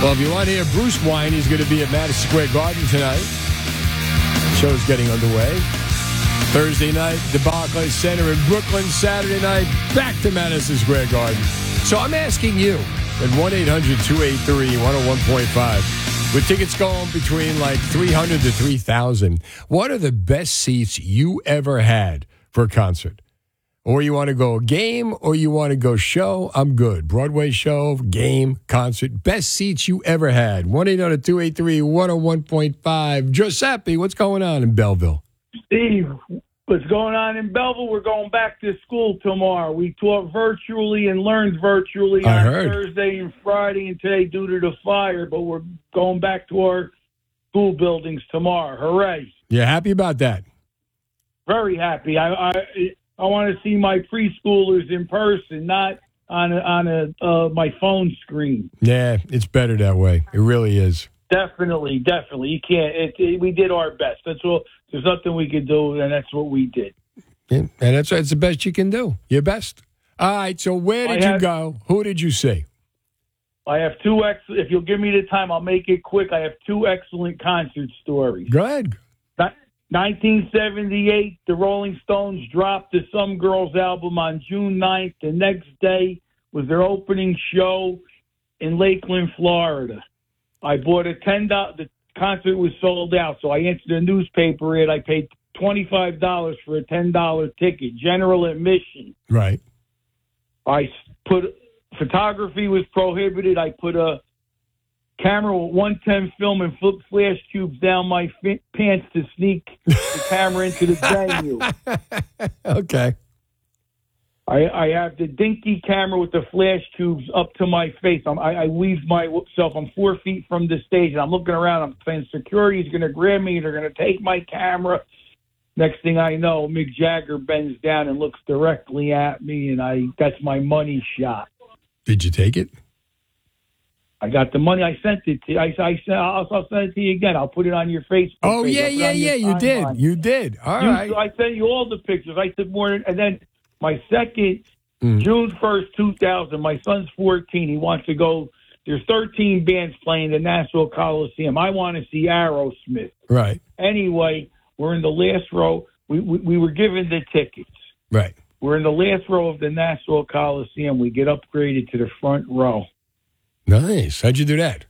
Well, if you want to hear Bruce whine, he's going to be at Madison Square Garden tonight. The show's getting underway. Thursday night, the Barclays Center in Brooklyn. Saturday night, back to Madison Square Garden. So I'm asking you at 1-800-283-101.5, with tickets going between like 300 to 3,000, what are the best seats you ever had for a concert? Or you want to go game, or you want to go show, I'm good. Broadway show, game, concert, best seats you ever had. 1-800-283-101.5. Giuseppe, what's going on in Belleville? Steve, what's going on in Belleville? We're going back to school tomorrow. We taught virtually and learned virtually on Thursday and Friday and today due to the fire, but we're going back to our school buildings tomorrow. Hooray. You happy about that? Very happy. I want to see my preschoolers in person, not on my phone screen. Yeah, it's better that way. It really is. Definitely. You can't. We did our best. That's all. There's nothing we could do, and that's what we did. Yeah, and that's the best you can do. Your best. All right. So where did you go? Who did you see? I have two. If you'll give me the time, I'll make it quick. I have two excellent concert stories. Go ahead. 1978, the Rolling Stones dropped the Some Girls album on June 9th. The next day was their opening show in Lakeland, Florida. I bought a $10. The concert was sold out, so I answered a newspaper ad. I paid $25 for a $10 ticket, general admission. Right. Photography was prohibited. I put a camera with 110 film and flip flash tubes down my pants to sneak the camera into the venue. Okay. I have the dinky camera with the flash tubes up to my face. I weave myself. I'm 4 feet from the stage, and I'm looking around. I'm saying security's going to grab me. They're going to take my camera. Next thing I know, Mick Jagger bends down and looks directly at me, and that's my money shot. Did you take it? I got the money. I sent it to you. I'll send it to you again. I'll put it on your Facebook Oh, page. yeah. You did. You did. All right. I sent you all the pictures. I took more. And then my second, June 1st, 2000, my son's 14. He wants to go. There's 13 bands playing the Nassau Coliseum. I want to see Aerosmith. Right. Anyway, we're in the last row. We were given the tickets. Right. We're in the last row of the Nassau Coliseum. We get upgraded to the front row. Nice. How'd you do that?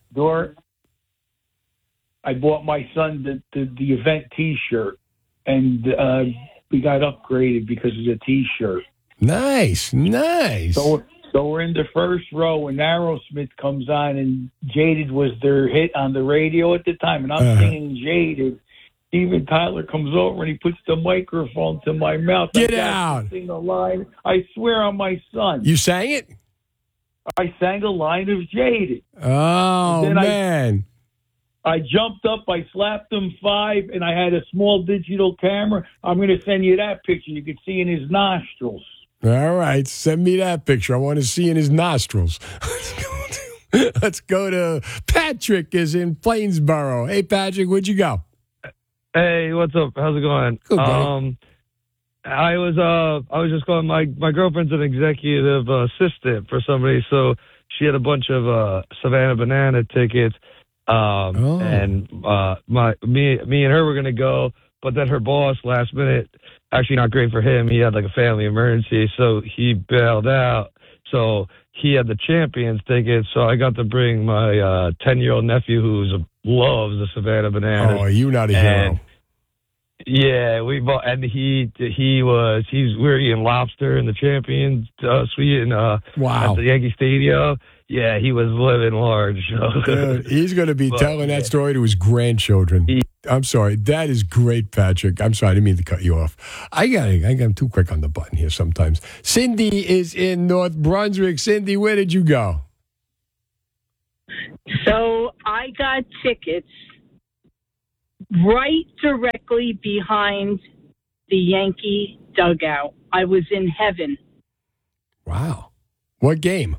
I bought my son the event T-shirt, and we got upgraded because of the T-shirt. Nice. So we're in the first row, and Aerosmith comes on, and Jaded was their hit on the radio at the time, and I'm singing Jaded. Steven Tyler comes over, and he puts the microphone to my mouth. Get out. Sing a line. I swear on my son. You sang it? I sang a line of Jaded. Oh, man. I jumped up, I slapped him 5, and I had a small digital camera. I'm going to send you that picture. You can see in his nostrils. All right, send me that picture. I want to see in his nostrils. Let's go to Patrick is in Plainsboro. Hey, Patrick, where'd you go? Hey, what's up? How's it going? Good, buddy. I was just going. My girlfriend's an executive assistant for somebody, so she had a bunch of Savannah Banana tickets, and me and her were gonna go, but then her boss last minute, actually not great for him. He had like a family emergency, so he bailed out. So he had the Champions tickets, so I got to bring my 10-year-old nephew who loves the Savannah Banana. Oh, you not a hero. Yeah, we bought, and we were eating lobster in the Champions suite at the Yankee Stadium. Yeah, he was living large. Dude, he's going to be telling that story to his grandchildren. I'm sorry. That is great, Patrick. I'm sorry. I didn't mean to cut you off. I'm too quick on the button here sometimes. Cindy is in North Brunswick. Cindy, where did you go? So I got tickets right directly behind the Yankee dugout. I was in heaven. Wow. What game?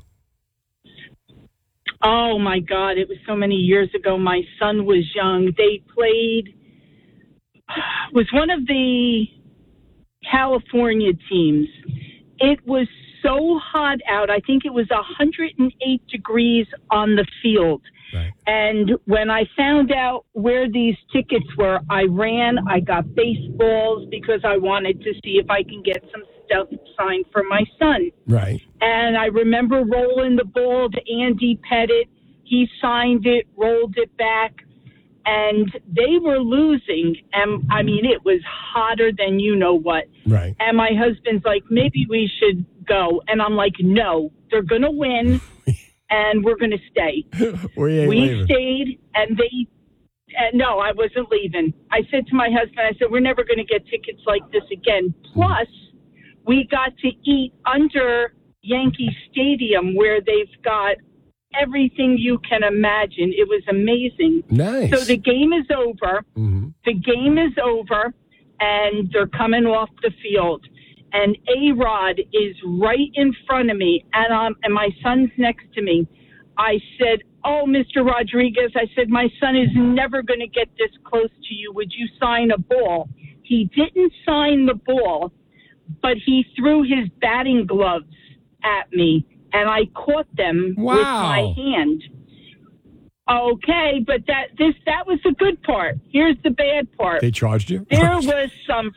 Oh, my God. It was so many years ago. My son was young. They played, was one of the California teams. It was so hot out. I think it was 108 degrees on the field. Right. And when I found out where these tickets were, I ran. I got baseballs because I wanted to see if I can get some stuff signed for my son. Right. And I remember rolling the ball to Andy Pettit. He signed it, rolled it back, and they were losing. And, I mean, it was hotter than you know what. Right. And my husband's like, maybe we should go. And I'm like, no, they're going to win, and we're going to stay. We stayed, and no, I wasn't leaving. I said to my husband, we're never going to get tickets like this again. Plus, we got to eat under Yankee Stadium where they've got everything you can imagine. It was amazing. Nice. So the game is over. Mm-hmm. The game is over, and they're coming off the field. And A-Rod is right in front of me, and my son's next to me. I said, oh, Mr. Rodriguez, I said, my son is never going to get this close to you. Would you sign a ball? He didn't sign the ball, but he threw his batting gloves at me, and I caught them with my hand. Okay, but that was the good part. Here's the bad part. They charged you? There was some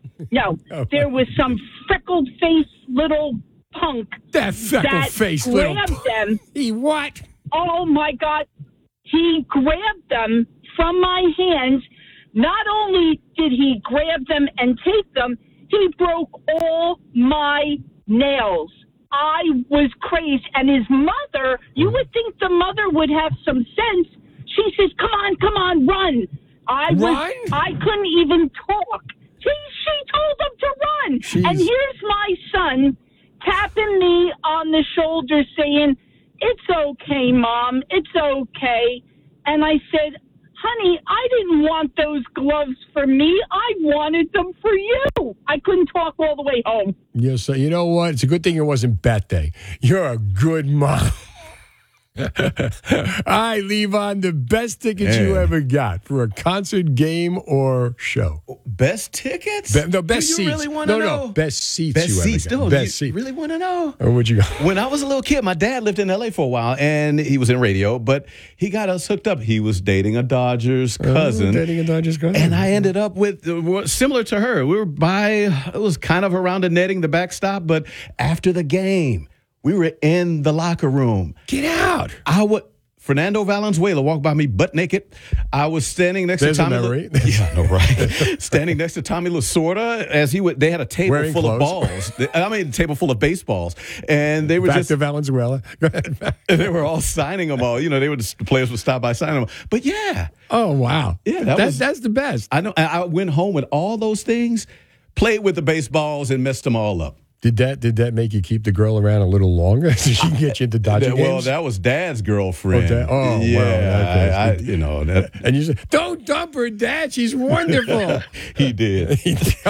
freckled face little punk that grabbed them. He what? Oh my God! He grabbed them from my hands. Not only did he grab them and take them, he broke all my nails. I was crazed. And his mother, you would think the mother would have some sense. She says, come on, run. I couldn't even talk. She told him to run. Jeez. And here's my son tapping me on the shoulder saying, it's okay, Mom, it's okay. And I said, honey, I didn't want those gloves for me. I wanted them for you. I couldn't talk all the way home. Yes, so you know what? It's a good thing it wasn't Bet Day. You're a good mom. I leave on the best tickets you ever got for a concert, game, or show. Best tickets? Best seats. Do you really want to know? No, best seats. Best you seats. ever got. Best seats. Really want to know? Or would you go? When I was a little kid, my dad lived in L.A. for a while, and he was in radio, but he got us hooked up. He was dating a Dodgers cousin. And I ended up with, similar to her, we were it was kind of around the netting, the backstop, but after the game, we were in the locker room. Get out. Fernando Valenzuela walked by me butt naked. I was standing next to Tommy. Yeah, I know, right? Standing next to Tommy Lasorda as they had a table wearing full clothes. of balls. A table full of baseballs, and they were back to Valenzuela. Go ahead. They were all signing them all. The players would stop by signing them. But yeah. Oh wow. Yeah, that's the best. I know. I went home with all those things, played with the baseballs, and messed them all up. Did that make you keep the girl around a little longer so she can get you into Dodger games? Well, that was Dad's girlfriend. Yeah, wow. That. And you said, "Don't dump her, Dad. She's wonderful." He did.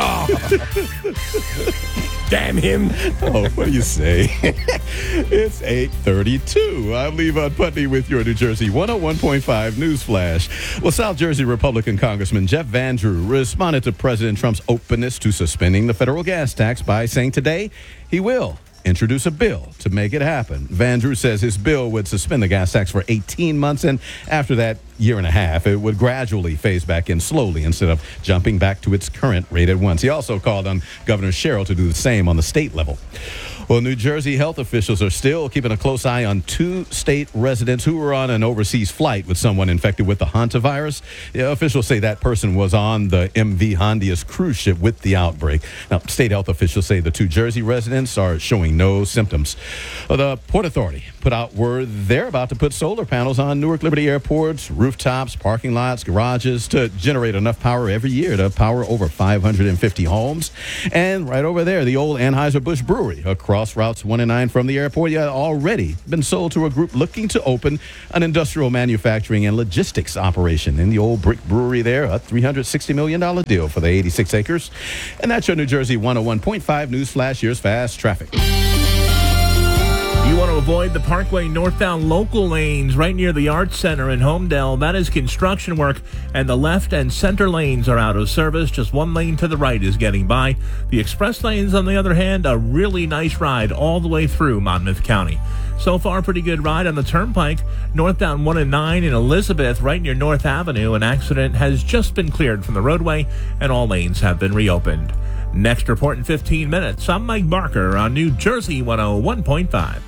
Damn him. Oh, what do you say? It's 8:32. I'm Levon Putney with your New Jersey 101.5 News Flash. Well, South Jersey Republican Congressman Jeff Van Drew responded to President Trump's openness to suspending the federal gas tax by saying today he will introduce a bill to make it happen. Van Drew says his bill would suspend the gas tax for 18 months, and after that year and a half, it would gradually phase back in slowly instead of jumping back to its current rate at once. He also called on Governor Sherrill to do the same on the state level. Well, New Jersey health officials are still keeping a close eye on 2 state residents who were on an overseas flight with someone infected with the hantavirus. Officials say that person was on the MV Hondias cruise ship with the outbreak. Now, state health officials say the 2 Jersey residents are showing no symptoms. The Port Authority put out word they're about to put solar panels on Newark Liberty Airport's rooftops, parking lots, garages to generate enough power every year to power over 550 homes. And right over there, the old Anheuser-Busch Brewery across routes 1 and 9 from the airport, already been sold to a group looking to open an industrial manufacturing and logistics operation in the old brick brewery there. A $360 million deal for the 86 acres. And that's your New Jersey 101.5 News Flash. Here's fast traffic. You want to avoid the Parkway northbound local lanes right near the Arts Center in Homedale. That is construction work, and the left and center lanes are out of service. Just one lane to the right is getting by. The express lanes, on the other hand, a really nice ride all the way through Monmouth County. So far, pretty good ride on the Turnpike. Northbound 1 and 9 in Elizabeth, right near North Avenue. An accident has just been cleared from the roadway, and all lanes have been reopened. Next report in 15 minutes. I'm Mike Barker on New Jersey 101.5.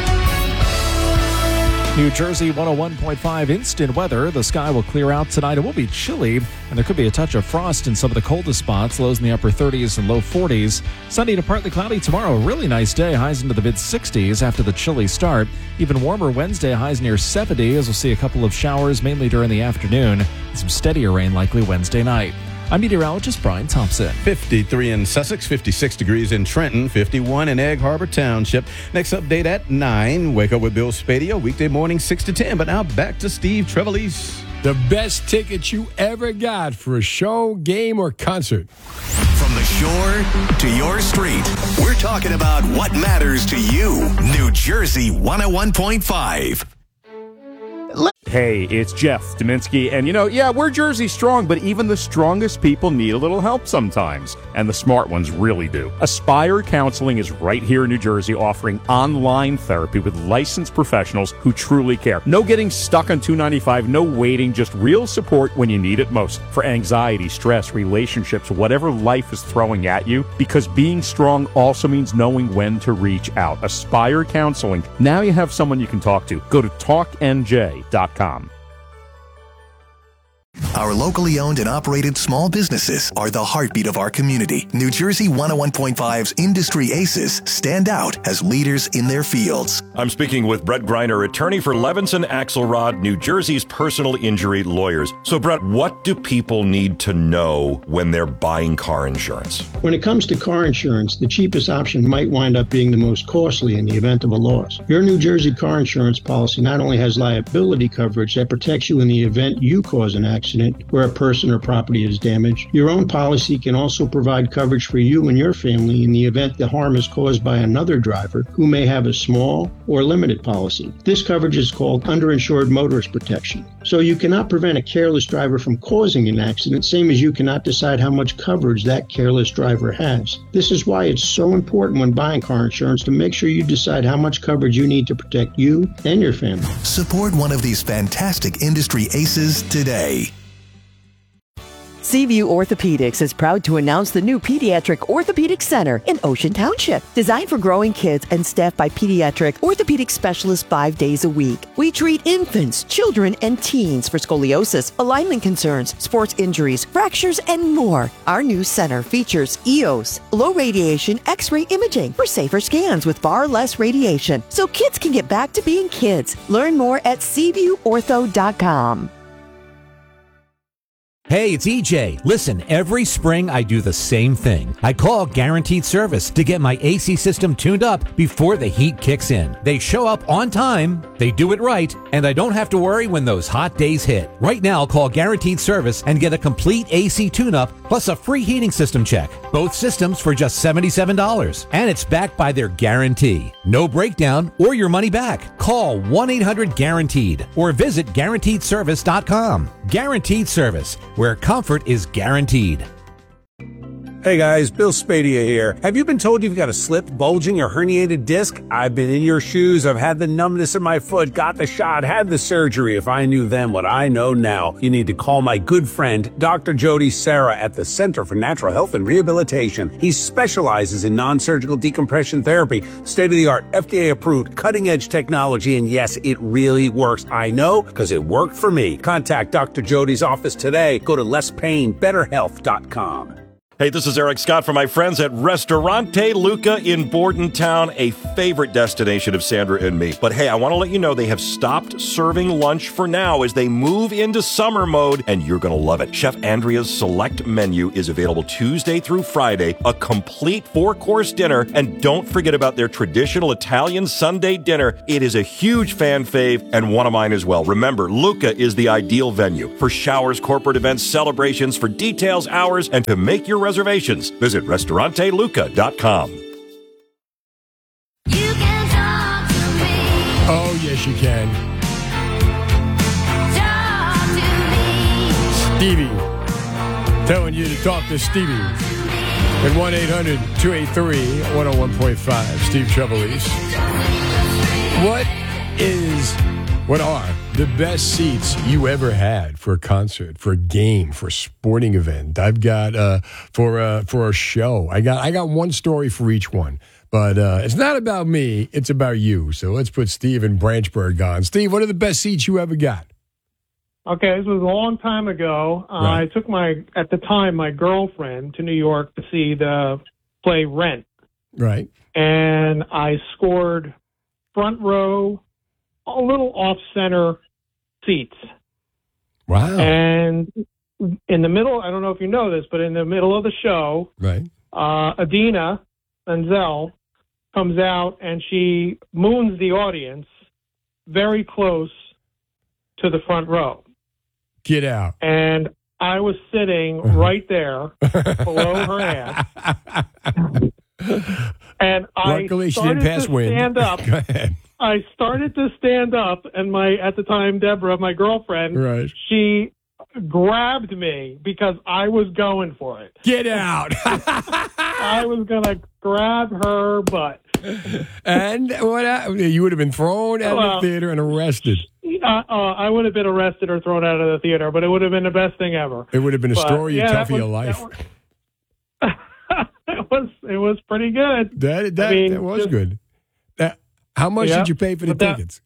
New Jersey 101.5 instant weather. The sky will clear out tonight. It will be chilly, and there could be a touch of frost in some of the coldest spots. Lows in the upper 30s and low 40s. Sunny to partly cloudy tomorrow. A really nice day. Highs into the mid-60s after the chilly start. Even warmer Wednesday. Highs near 70 as we'll see a couple of showers, mainly during the afternoon. And some steadier rain likely Wednesday night. I'm meteorologist Brian Thompson. 53 in Sussex, 56 degrees in Trenton, 51 in Egg Harbor Township. Next update at 9. Wake up with Bill Spadio, weekday morning 6 to 10. But now back to Steve Trevelise. The best tickets you ever got for a show, game, or concert. From the shore to your street, we're talking about what matters to you. New Jersey 101.5. Hey, it's Jeff Dominski, and we're Jersey strong, but even the strongest people need a little help sometimes, and the smart ones really do. Aspire Counseling is right here in New Jersey, offering online therapy with licensed professionals who truly care. No getting stuck on $295, no waiting, just real support when you need it most. For anxiety, stress, relationships, whatever life is throwing at you, because being strong also means knowing when to reach out. Aspire Counseling. Now you have someone you can talk to. Go to talknj.com. Our locally owned and operated small businesses are the heartbeat of our community. New Jersey 101.5's Industry Aces stand out as leaders in their fields. I'm speaking with Brett Greiner, attorney for Levinson Axelrod, New Jersey's personal injury lawyers. So, Brett, what do people need to know when they're buying car insurance? When it comes to car insurance, the cheapest option might wind up being the most costly in the event of a loss. Your New Jersey car insurance policy not only has liability coverage that protects you in the event you cause an accident where a person or property is damaged, your own policy can also provide coverage for you and your family in the event the harm is caused by another driver who may have a small or limited policy. This coverage is called underinsured motorist protection. So you cannot prevent a careless driver from causing an accident, same as you cannot decide how much coverage that careless driver has. This is why it's so important when buying car insurance to make sure you decide how much coverage you need to protect you and your family. Support one of these fantastic industry aces today. Seaview Orthopedics is proud to announce the new Pediatric Orthopedic Center in Ocean Township. Designed for growing kids and staffed by pediatric orthopedic specialists 5 days a week. We treat infants, children, and teens for scoliosis, alignment concerns, sports injuries, fractures, and more. Our new center features EOS, low radiation X-ray imaging for safer scans with far less radiation, so kids can get back to being kids. Learn more at SeaviewOrtho.com. Hey, it's EJ. Listen, every spring I do the same thing. I call Guaranteed Service to get my AC system tuned up before the heat kicks in. They show up on time, they do it right, and I don't have to worry when those hot days hit. Right now, call Guaranteed Service and get a complete AC tune-up plus a free heating system check. Both systems for just $77. And it's backed by their guarantee. No breakdown or your money back. Call 1-800-GUARANTEED or visit GuaranteedService.com. Guaranteed Service, where comfort is guaranteed. Hey guys, Bill Spadia here. Have you been told you've got a slipped, bulging, or herniated disc? I've been in your shoes. I've had the numbness in my foot, got the shot, had the surgery. If I knew then what I know now, you need to call my good friend, Dr. Jody Serra at the Center for Natural Health and Rehabilitation. He specializes in non-surgical decompression therapy, state-of-the-art, FDA-approved, cutting-edge technology, and yes, it really works. I know, because it worked for me. Contact Dr. Jody's office today. Go to lesspainbetterhealth.com. Hey, this is Eric Scott from my friends at Ristorante Luca in Bordentown, a favorite destination of Sandra and me. But hey, I want to let you know they have stopped serving lunch for now as they move into summer mode, and you're going to love it. Chef Andrea's select menu is available Tuesday through Friday, a complete 4-course dinner, and don't forget about their traditional Italian Sunday dinner. It is a huge fan fave and one of mine as well. Remember, Luca is the ideal venue for showers, corporate events, celebrations. For details, hours, and to make your reservations, visit restauranteluca.com. Yes, you can. Stevie. Telling you to talk to Stevie. At 1-800-283-101.5. Steve Trevelise. What are the best seats you ever had for a concert, for a game, for a sporting event? I've got for a show. I got one story for each one. But it's not about me, it's about you. So let's put Steve in Branchburg on. Steve, what are the best seats you ever got? Okay, this was a long time ago. Right. I took my girlfriend to New York to see the play Rent. Right. And I scored front row, a little off-center seats. Wow. And in the middle, I don't know if you know this, but in the middle of the show, right, Idina Menzel comes out and she moons the audience very close to the front row. Get out. And I was sitting right there below her ass. And Luckily, she didn't pass wind. Stand up. Go ahead. I started to stand up, and at the time, Deborah, my girlfriend, right, she grabbed me because I was going for it. Get out. I was going to grab her butt. And what happened? You would have been thrown out of the theater and arrested. I would have been arrested or thrown out of the theater, but it would have been the best thing ever. It would have been a story you tell for your life. It was pretty good. That was good. How much did you pay for the tickets?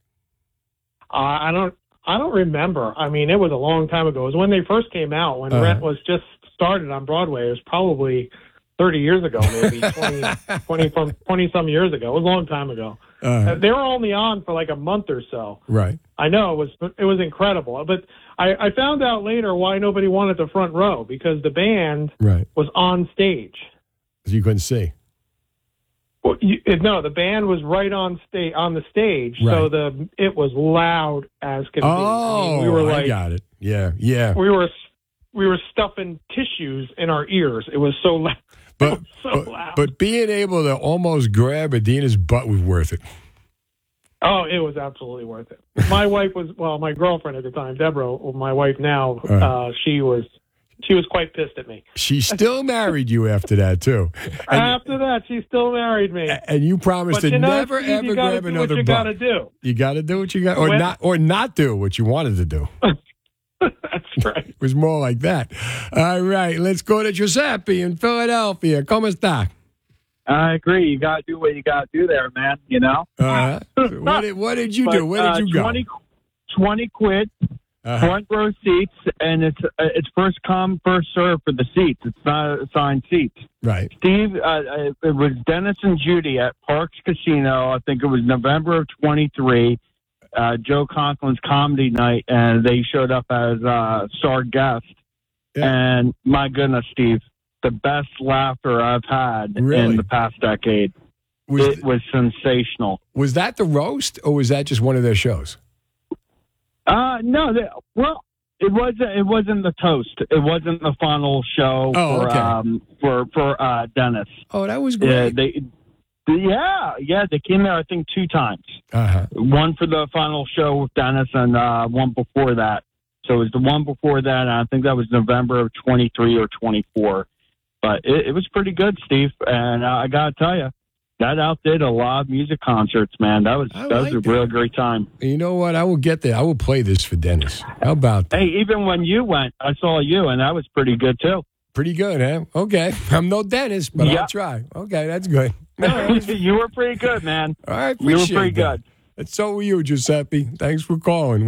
I don't remember. I mean, it was a long time ago. It was when they first came out, when Rent was just started on Broadway. It was probably 30 years ago, maybe 20-some years ago. It was a long time ago. They were only on for like a month or so. Right. I know it was incredible, but I found out later why nobody wanted the front row, because the band was on stage. So you couldn't see. Well, the band was right on the stage, so it was loud as could be. Oh, we were I got it. Yeah. We were stuffing tissues in our ears. It was so loud. But being able to almost grab Idina's butt was worth it. Oh, it was absolutely worth it. My wife my girlfriend at the time, Deborah, my wife now, she was quite pissed at me. She still married you after that, too. After that, she still married me. And you promised to never, Steve, ever grab another butt. You got to do. You got to do what you got, or not do what you wanted to do. That's right. It was more like that. All right, let's go to Giuseppe in Philadelphia. ¿Cómo está? I agree. You got to do what you got to do there, man, you know? What did you do? Where did you go? 20 quid. Front row seats, and it's first come, first serve for the seats. It's not assigned seats. Right. Steve, it was Dennis and Judy at Parks Casino. I think it was November of 23. Joe Conklin's comedy night, and they showed up as star guest. Yeah. And my goodness, Steve, the best laughter I've had in the past decade. It was sensational. Was that the roast, or was that just one of their shows? No, it wasn't the toast. It wasn't the final show for Dennis. Oh, that was great. They came there I think 2 times. One for the final show with Dennis, and one before that. So it was the one before that, and I think that was November of 23 or 24. But it was pretty good, Steve. And I gotta tell you, that outdid a lot of music concerts, man. That was a real great time. You know what? I will get there. I will play this for Dennis. How about that? Hey, even when you went, I saw you, and that was pretty good, too. Pretty good, huh? Okay. I'm no Dennis, but I'll try. Okay, that's good. You were pretty good, man. All right, you were pretty good. And so were you, Giuseppe. Thanks for calling.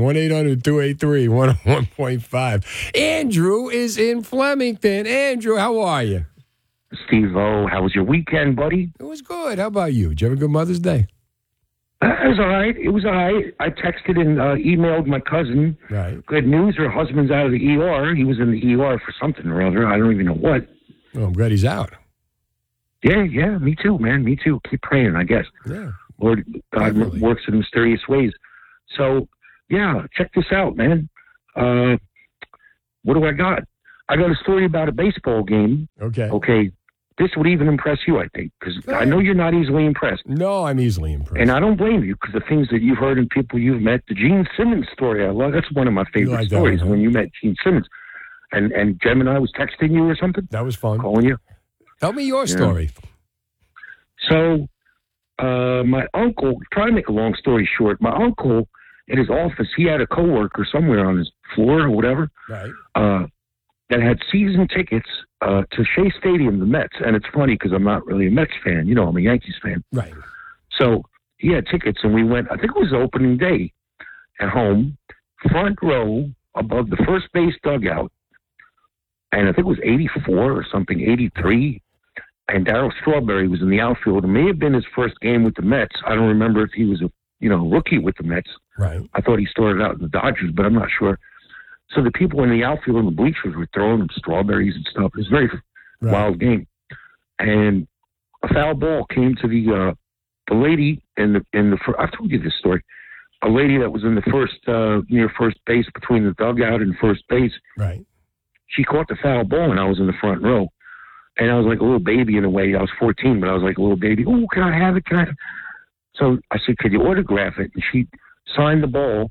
1-800-283-101.5. Andrew is in Flemington. Andrew, how are you? Steve-O, how was your weekend, buddy? It was good. How about you? Did you have a good Mother's Day? It was all right. I texted and emailed my cousin. Right. Good news, her husband's out of the ER. He was in the ER for something or other. I don't even know what. Oh, I'm glad he's out. Yeah, me too, man. Me too. Keep praying, I guess. Yeah. Lord God works in mysterious ways. So, yeah, check this out, man. What do I got? I got a story about a baseball game. Okay. Okay. this would even impress you, I think, because I know you're not easily impressed. No, I'm easily impressed. And I don't blame you, because the things that you've heard and people you've met, the Gene Simmons story, I love. That's one of my favorite stories, when you met Gene Simmons. And Jem and I was texting you or something. That was fun. Calling you. Tell me your story. So, my uncle, trying to make a long story short, my uncle, in his office, he had a coworker somewhere on his floor or whatever, right? That had season tickets to Shea Stadium, the Mets. And it's funny because I'm not really a Mets fan. You know, I'm a Yankees fan. Right. So he had tickets, and we went, I think it was opening day at home, front row above the first base dugout. And I think it was 84 or something, 83. And Darryl Strawberry was in the outfield. It may have been his first game with the Mets. I don't remember if he was a rookie with the Mets. Right. I thought he started out in the Dodgers, but I'm not sure. So the people in the outfield and the bleachers were throwing him strawberries and stuff. It was a very wild game. And a foul ball came to the lady in the I've told you this story. A lady that was in the first near first base, between the dugout and first base. Right. She caught the foul ball, and I was in the front row. And I was like a little baby in a way. I was 14, but I was like a little baby. Oh, can I have it? Can I have it? So I said, could you autograph it? And she signed the ball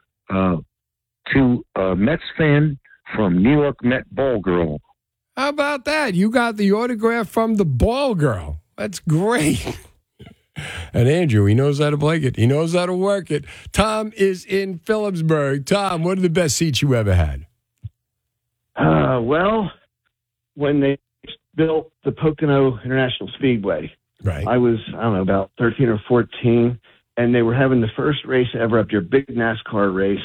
to a Mets fan from New York Met Ball Girl. How about that? You got the autograph from the Ball Girl. That's great. And Andrew, he knows how to play it. He knows how to work it. Tom is in Phillipsburg. Tom, what are the best seats you ever had? Well, when they built the Pocono International Speedway, right? I was, I don't know, about 13 or 14, and they were having the first race ever up there, big NASCAR race.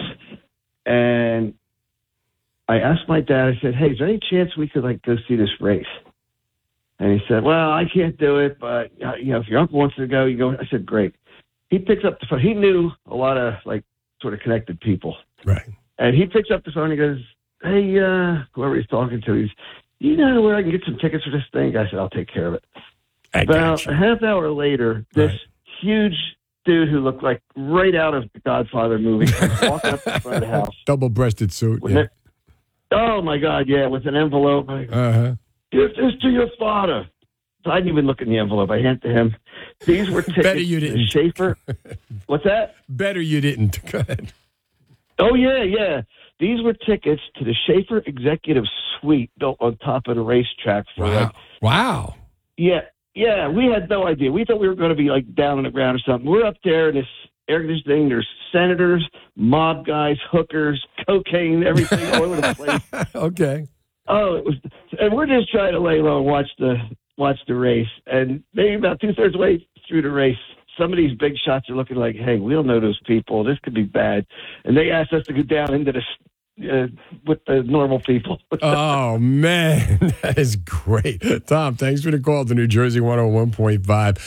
And I asked my dad, I said, hey, is there any chance we could go see this race? And he said, well, I can't do it, but if your uncle wants to go, you go. I said, great. He picks up the phone. He knew a lot of sort of connected people. Right. And he picks up the phone and he goes, hey, whoever he's talking to, you know where I can get some tickets for this thing? I said, I'll take care of it. About a half hour later, this huge dude who looked like right out of the Godfather movie walking up the front of the house. Double-breasted suit. Yeah. Oh, my God, yeah, with an envelope. Give this to your father. So I didn't even look in the envelope. I handed to him. These were tickets. Better you didn't. To Schaefer. What's that? Better you didn't. Go ahead. Oh, yeah. These were tickets to the Schaefer Executive Suite built on top of the racetrack. Wow. Yeah, we had no idea. We thought we were going to be down on the ground or something. We're up there in this air conditioning. There's senators, mob guys, hookers, cocaine, everything all over the place. Okay. Oh, it was, and we're just trying to lay low and watch the race. And maybe about 2/3 way through the race, some of these big shots are looking like, hey, we don't know those people. This could be bad. And they asked us to go down into the with the normal people. Oh, man. That is great. Tom, thanks for the call to New Jersey 101.5.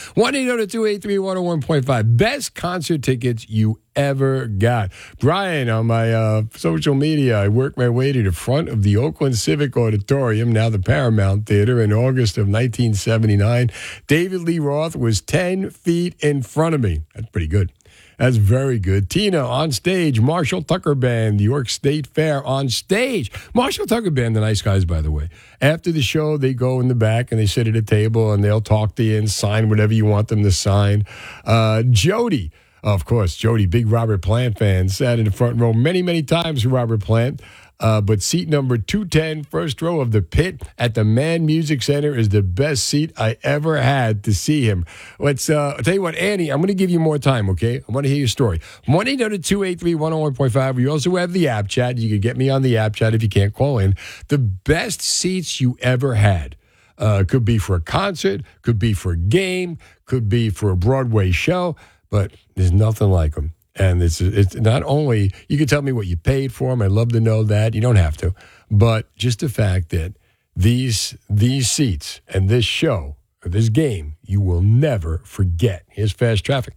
1-800-283-101.5. Best concert tickets you ever got. Brian, on my social media, I worked my way to the front of the Oakland Civic Auditorium, now the Paramount Theater, in August of 1979. David Lee Roth was 10 feet in front of me. That's pretty good. That's very good. Tina on stage. Marshall Tucker Band, New York State Fair on stage. Marshall Tucker Band, the nice guys, by the way. After the show, they go in the back and they sit at a table and they'll talk to you and sign whatever you want them to sign. Jody, of course, Jody, big Robert Plant fan, sat in the front row many, many times for Robert Plant. But seat number 210, first row of the pit at the Mann Music Center, is the best seat I ever had to see him. Let's I'll tell you what, Annie, I'm going to give you more time, okay? I want to hear your story. 1-800-283-101.5. We also have the app chat. You can get me on the app chat if you can't call in. The best seats you ever had. Could be for a concert, could be for a game, could be for a Broadway show, but there's nothing like them. And it's not only, you can tell me what you paid for them. I'd love to know that. You don't have to. But just the fact that these seats and this show, or this game, you will never forget. Here's Fast Traffic.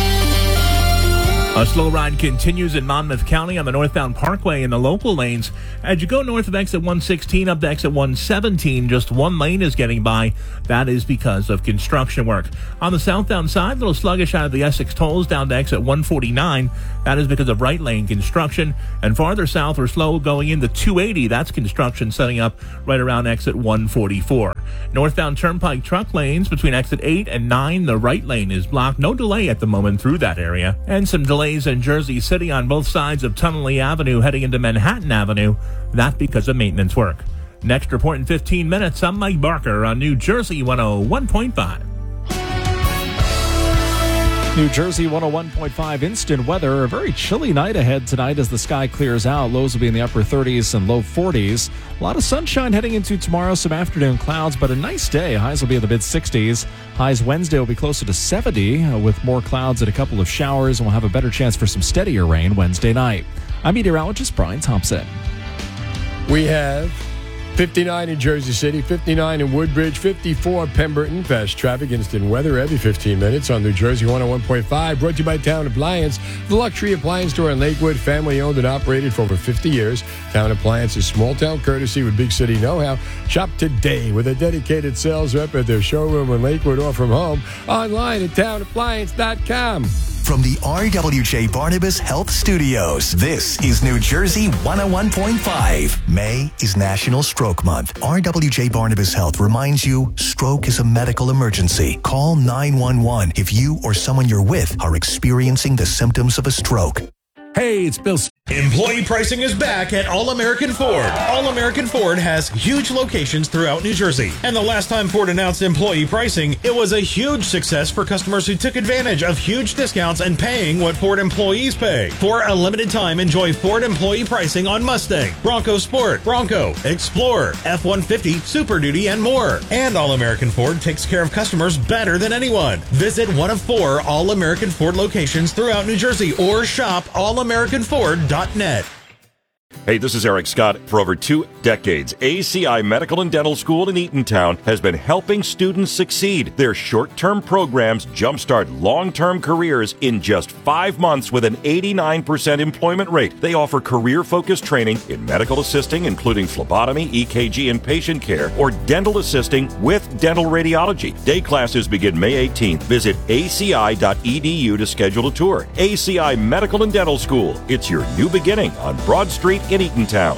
A slow ride continues in Monmouth County on the northbound Parkway in the local lanes. As you go north of exit 116 up to exit 117, just one lane is getting by. That is because of construction work. On the southbound side, a little sluggish out of the Essex tolls down to exit 149. That is because of right lane construction. And farther south, we're slow going into 280. That's construction setting up right around exit 144. Northbound Turnpike truck lanes between exit 8 and 9. The right lane is blocked. No delay at the moment through that area. And some delays in Jersey City on both sides of Tunnelly Avenue heading into Manhattan Avenue. That because of maintenance work. Next report in 15 minutes. I'm Mike Barker on New Jersey 101.5. New Jersey 101.5 instant weather. A very chilly night ahead tonight as the sky clears out. Lows will be in the upper 30s and low 40s. A lot of sunshine heading into tomorrow, some afternoon clouds, but a nice day. Highs will be in the mid-60s. Highs Wednesday will be closer to 70 with more clouds and a couple of showers, and we'll have a better chance for some steadier rain Wednesday night. I'm meteorologist Brian Thompson. We have 59 in Jersey City, 59 in Woodbridge, 54 Pemberton. Fast traffic, instant weather every 15 minutes on New Jersey 101.5. Brought to you by Town Appliance, the luxury appliance store in Lakewood, family owned and operated for over 50 years. Town Appliance is small town courtesy with big city know-how. Shop today with a dedicated sales rep at their showroom in Lakewood or from home. Online at townappliance.com. From the RWJ Barnabas Health Studios, this is New Jersey 101.5. May is National Stroke Month. RWJ Barnabas Health reminds you stroke is a medical emergency. Call 911 if you or someone you're with are experiencing the symptoms of a stroke. Hey, it's Bill. Employee pricing is back at All-American Ford. All-American Ford has huge locations throughout New Jersey. And the last time Ford announced employee pricing, it was a huge success for customers who took advantage of huge discounts and paying what Ford employees pay. For a limited time, enjoy Ford employee pricing on Mustang, Bronco Sport, Bronco, Explorer, F-150, Super Duty, and more. And All-American Ford takes care of customers better than anyone. Visit one of 4 All-American Ford locations throughout New Jersey or shop allamericanford.net. Hey, this is Eric Scott. For over 2 decades, ACI Medical and Dental School in Eatontown has been helping students succeed. Their short-term programs jumpstart long-term careers in just 5 months with an 89% employment rate. They offer career-focused training in medical assisting, including phlebotomy, EKG, and patient care, or dental assisting with dental radiology. Day classes begin May 18th. Visit aci.edu to schedule a tour. ACI Medical and Dental School. It's your new beginning on Broad Street in Eatontown.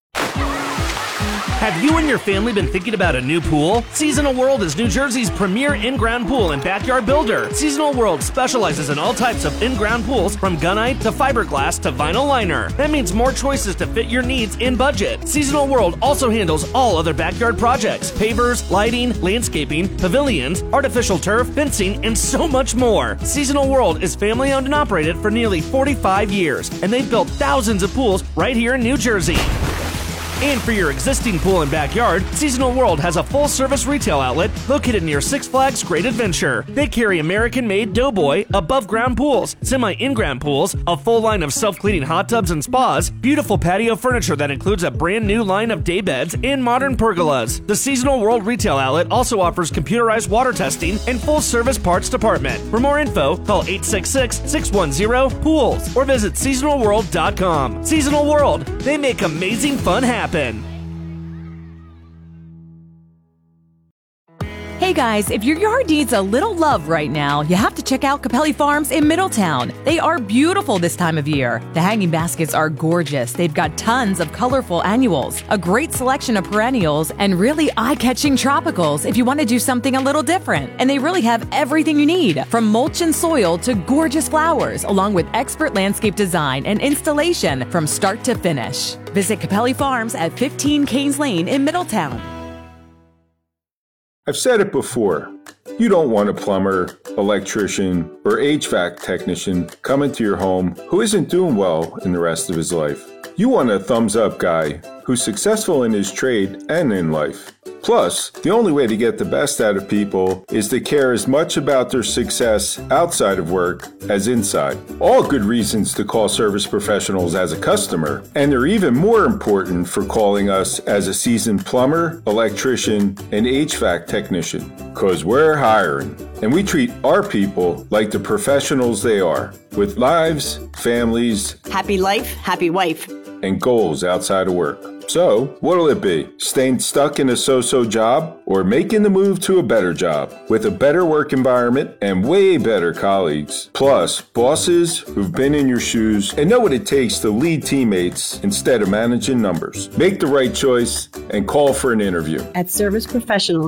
Have you and your family been thinking about a new pool? Seasonal World is New Jersey's premier in-ground pool and backyard builder. Seasonal World specializes in all types of in-ground pools, from gunite to fiberglass to vinyl liner. That means more choices to fit your needs and budget. Seasonal World also handles all other backyard projects: pavers, lighting, landscaping, pavilions, artificial turf, fencing, and so much more. Seasonal World is family owned and operated for nearly 45 years, and they've built thousands of pools right here in New Jersey. And for your existing pool and backyard, Seasonal World has a full-service retail outlet located near Six Flags Great Adventure. They carry American-made Doughboy above-ground pools, semi-in-ground pools, a full line of self-cleaning hot tubs and spas, beautiful patio furniture that includes a brand new line of day beds, and modern pergolas. The Seasonal World retail outlet also offers computerized water testing and full-service parts department. For more info, call 866-610-POOLS or visit seasonalworld.com. Seasonal World, they make amazing fun happen. Hey guys, if your yard needs a little love right now, you have to check out Capelli Farms in Middletown. They are beautiful this time of year. The hanging baskets are gorgeous. They've got tons of colorful annuals, a great selection of perennials, and really eye-catching tropicals if you want to do something a little different. And they really have everything you need, from mulch and soil to gorgeous flowers, along with expert landscape design and installation from start to finish. Visit Capelli Farms at 15 Canes Lane in Middletown. I've said it before. You don't want a plumber, electrician, or HVAC technician coming to your home who isn't doing well in the rest of his life. You want a thumbs-up guy who's successful in his trade and in life. Plus, the only way to get the best out of people is to care as much about their success outside of work as inside. All good reasons to call Service Professionals as a customer, and they're even more important for calling us as a seasoned plumber, electrician, and HVAC technician. 'Cause we're hiring, and we treat our people like the professionals they are, with lives, families, happy life, happy wife, and goals outside of work. So, what'll it be? Staying stuck in a so-so job, or making the move to a better job with a better work environment and way better colleagues? Plus, bosses who've been in your shoes and know what it takes to lead teammates instead of managing numbers. Make the right choice and call for an interview. At Service Professionals,